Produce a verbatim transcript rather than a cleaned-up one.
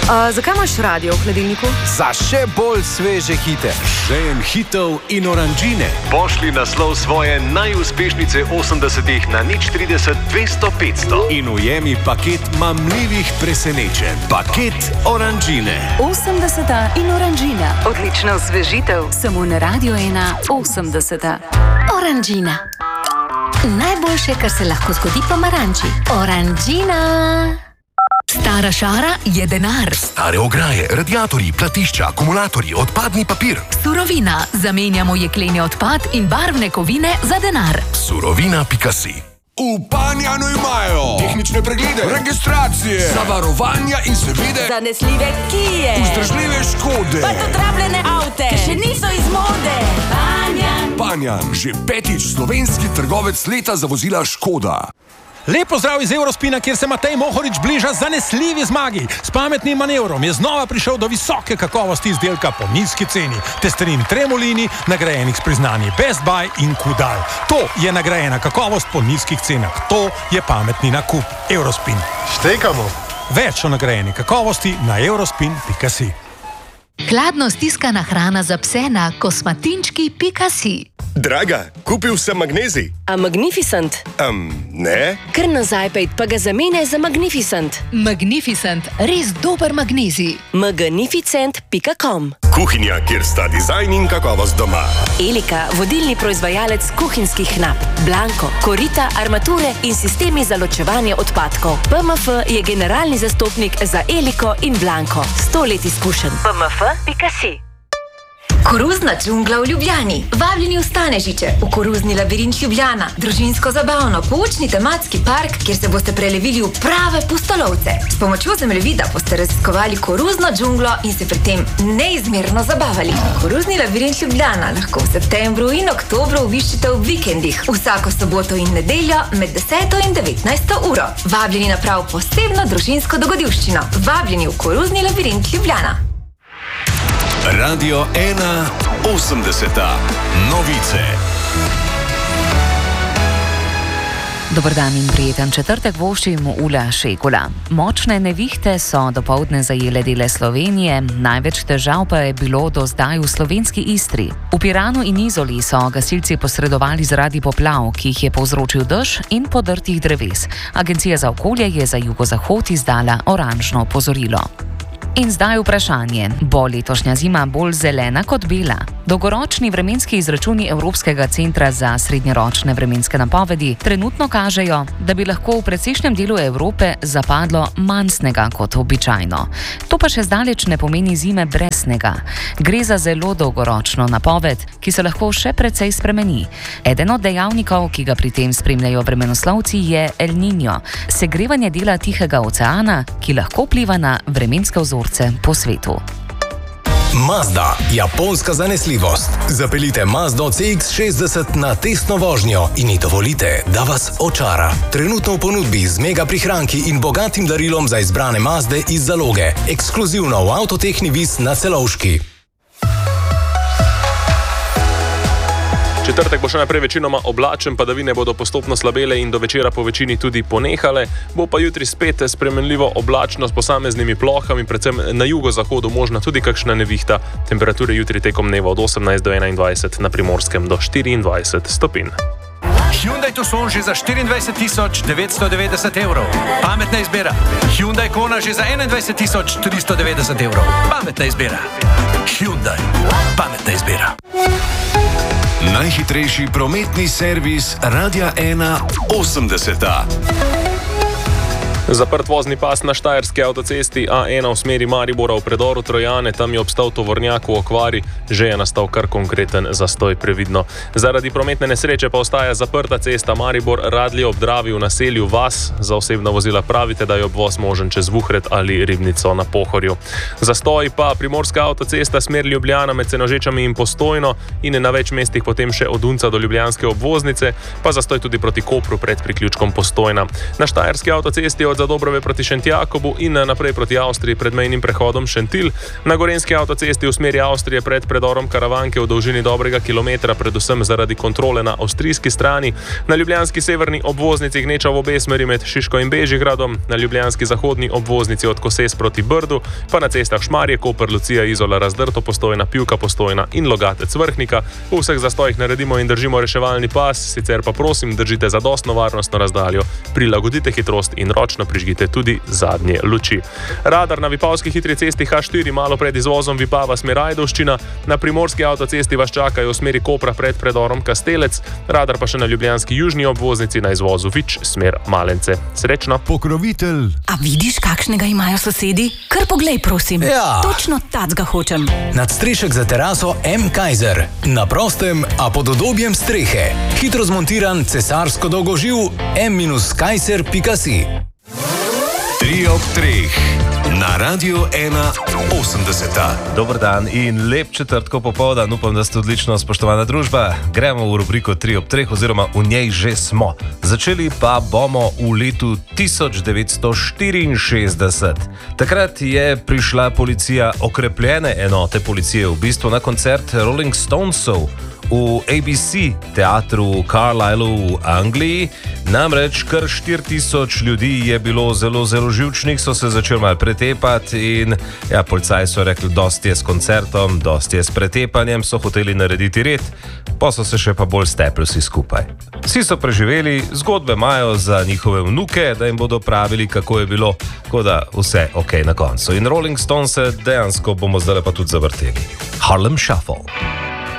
Uh, zakaj imaš radio v hladilniku? Za še bolj sveže hite. Žejem hitov in oranžine. Pošli naslov svoje najuspešnejše osemdesetih na nič trideset dvesto petsto. In ujemi paket mamljivih presenečenj. Paket oranžine. osemdeseta in oranžina. Odlična osvežitev. Samo na Radio ena osemdeseta. Oranžina. Najboljše, kar se lahko zgodi pomaranči. Oranžina. Stara šara je denar. Stare ograje, radiatorji, platišča, akumulatorji, odpadni papir. Surovina. Zamenjamo jekleni odpad in barvne kovine za denar. Surovina pika si. V Panjanu imajo tehnične preglede, registracije, zavarovanja in seveda zanesljive Kije, vzdržljive Škode, pa dotrapljene avte, ki še niso iz mode. Panjan. Panjan, že petič slovenski trgovec leta za vozila Škoda. Lepo zdrav iz Eurospina, kjer se Matej Mohorič bliža zanesljivi zmagi. S pametnim manevrom je znova prišel do visoke kakovosti izdelka po nizki ceni. Testerin Tremolini, nagrajenih s priznanji Best Buy in Kudal. To je nagrajena kakovost po nizkih cenah. To je pametni nakup. Eurospin. Štekamo. Več o nagrajeni kakovosti na eurospin pika si. Hladno stiskana hrana za pse na kosmatinčki pika si. Draga, kupil sem magnezij. A Magnificent? Um, ne. Kar nazaj pejt, pa ga zamene za Magnificent. Magnificent, res dober magnezij. magnificent pika com. Kuhinja, kjer sta dizajn in kakovost doma. Elika, vodilni proizvajalec kuhinjskih nap. Blanko, korita, armature in sistemi za ločevanje odpadkov. P M F je generalni zastopnik za Eliko in Blanko. Sto let izkušenj. P M F pika si. Koruzna džungla v Ljubljani. Vabljeni v Stanežiče, v koruzni labirint Ljubljana. Družinsko zabavno, poučni tematski park, kjer se boste prelevili v prave pustolovce. S pomočjo zemljevida boste raziskovali koruzno džunglo in se pri tem neizmerno zabavali. Koruzni labirint Ljubljana lahko v septembru in oktobru obiščite v vikendih, vsako soboto in nedeljo med deseto in devetnajsto uro. Vabljeni na prav posebno družinsko dogodivščino. Vabljeni v koruzni labirint Ljubljana. Radio ena osemdeseta. Novice. Dober dan in prijeten četrtek voščim Ula Šekula. Močne nevihte so dopoldne zajele dele Slovenije, največ težav pa je bilo do zdaj v slovenski Istri. V Piranu in Izoli so gasilci posredovali zaradi poplav, ki jih je povzročil dež in podrtih dreves. Agencija za okolje je za jugozahod izdala oranžno opozorilo. In zdaj vprašanje, bo letošnja zima bolj zelena kot bela? Dolgoročni vremenski izračuni Evropskega centra za srednjeročne vremenske napovedi trenutno kažejo, da bi lahko v precejšnjem delu Evrope zapadlo manj snega kot običajno. To pa še zdaleč ne pomeni zime brez snega. Gre za zelo dolgoročno napoved, ki se lahko še precej spremeni. Eden od dejavnikov, ki ga pri tem spremljajo vremenoslovci, je El Niño, segrevanje dela Tihega oceana, ki lahko vpliva na vremenske vzorce po svetu. Mazda, japonska zanesljivost. Zapeljite Mazdo C X šestdeset na testno vožnjo in ji dovolite, da vas očara. Trenutno v ponudbi z mega prihranki in bogatim darilom za izbrane Mazde iz zaloge. Ekskluzivno v Avtotehni Vis na Celovški. Četrtek bo še naprej večinoma oblačen, padavine bodo postopno slabele in do večera po večini tudi ponehale. Bo pa jutri spet spremenljivo oblačno s posameznimi plohami, predvsem na jugozahodu možna tudi kakšna nevihta. Temperature jutri tekom dneva od osemnajst do enaindvajset, na Primorskem do štiriindvajset stopinj. Hyundai Tucson že za štiriindvajset tisoč devetsto devetdeset evrov. Pametna izbira. Hyundai Kona že za enaindvajset tisoč tristo devetdeset evrov. Pametna izbira. Hyundai. Pametna izbira. Najhitrejši prometni servis Radia ena osemdeseta. Zaprt vozni pas na štajerski avtocesti A ena v smeri Maribora v predoru Trojane, tam je obstal tovornjak v okvari, že je nastal kar konkreten zastoj, previdno. Zaradi prometne nesreče pa ostaja zaprta cesta Maribor-Radlje ob Dravi v naselju Vas. Za osebna vozila pravite, da je obvoz možen čez Vuhred ali Ribnico na Pohorju. Zastoj pa primorska avtocesta smer Ljubljana med Senožečami in Postojno in na več mestih potem še od Unca do ljubljanske obvoznice, pa zastoj tudi proti Kopru pred priključkom Postojna. Na štajerski avtocesti od od Zadobrove proti Šentjakobu in naprej proti Avstriji pred mejnim prehodom Šentilj. Na gorenjski avtocesti v smeri Avstrije pred predorom Karavanke v dolžini dobrega kilometra, predvsem zaradi kontrole na avstrijski strani. Na ljubljanski severni obvoznici gneča v obe smeri med Šiško in Bežigradom, na ljubljanski zahodni obvoznici od Koses proti Brdu, pa na cestah Šmarje, Koper, Lucija, Izola, Razdrto, Postojna, Pivka, Postojna in Logatec, Vrhnika. V vseh zastojih naredimo in držimo reševalni pas, sicer pa prosim, držite zadostno varnostno razdaljo, prilagodite hitrost in ročno prižgite tudi zadnje luči. Radar na vipavski hitri cesti H štiri malo pred izvozom Vipava smer Ajdovščina, na primorski avtocesti vas čakajo v smeri Kopra pred predorom Kastelec, radar pa še na ljubljanski južni obvoznici na izvozu Vič smer Malence. Srečno! Pokrovitelj! A vidiš, kakšnega imajo sosedi? Kar poglej, prosim. Ja. Točno tacga hočem. Nadstrešek za teraso M. Kaiser. Na prostem, a pod udobjem strehe. Hitro zmontiran cesarsko dolgoživ M Kaiser pika si. Tri ob treh. Na Radiu ena osemdeseta. Dober dan in lep četrtkov popoldan. Upam, da ste odlično, spoštovana družba. Gremo v rubriko tri ob treh, oziroma v njej že smo. Začeli pa bomo v letu tisoč devetsto štiriinšestdeset. Takrat je prišla policija, okrepljene enote policije, v bistvu na koncert Rolling Stonesov v A B C teatru v Carlisle v Angliji. Namreč kar štiri tisoč ljudi je bilo zelo, zelo živčnih, so se začeli malo pretepati in ja, policaji so rekli, dosti je s koncertom, dosti je s pretepanjem, so hoteli narediti red, pa so se še pa bolj stepli vsi skupaj. Vsi so preživeli, zgodbe imajo za njihove vnuke, da jim bodo pravili, kako je bilo, tako da vse ok na koncu. In Rolling Stones dejansko bomo zdaj pa tudi zavrteli. Harlem Shuffle.